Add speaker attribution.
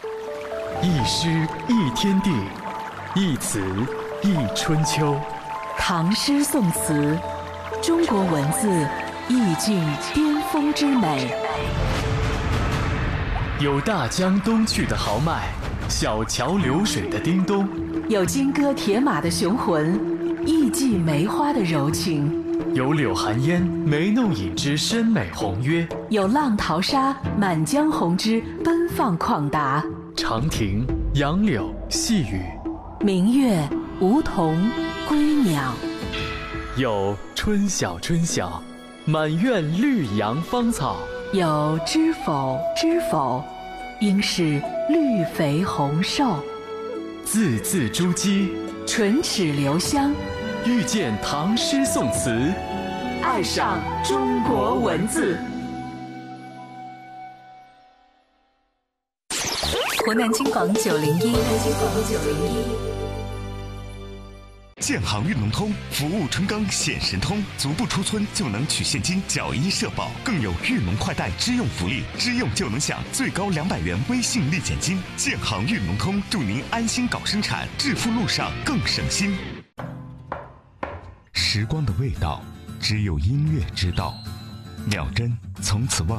Speaker 1: 一诗一天地，一词一春秋。
Speaker 2: 唐诗宋词，中国文字意境巅峰之美。
Speaker 1: 有大江东去的豪迈，小桥流水的叮咚；
Speaker 2: 有金戈铁马的雄浑，艺伎梅花的柔情；
Speaker 1: 有柳寒烟眉弄影之深美宏约；
Speaker 2: 有浪淘沙满江红之奔放旷达。
Speaker 1: 长亭、杨柳、细雨，
Speaker 2: 明月、梧桐、归鸟。
Speaker 1: 有春晓春晓，满院绿杨芳草；
Speaker 2: 有知否知否，应是绿肥红瘦。
Speaker 1: 字字珠玑，
Speaker 2: 唇齿留香。
Speaker 1: 遇见唐诗宋词，
Speaker 2: 爱上中国文字。湖南金广901，
Speaker 3: 建行运农通服务春耕显神通，足不出村就能取现金，缴医社保，更有运农快贷支用福利，支用就能享最高200元微信立减金。建行运农通祝您安心搞生产，致富路上更省心。时光的味道，只有音乐知道。秒针从此忘。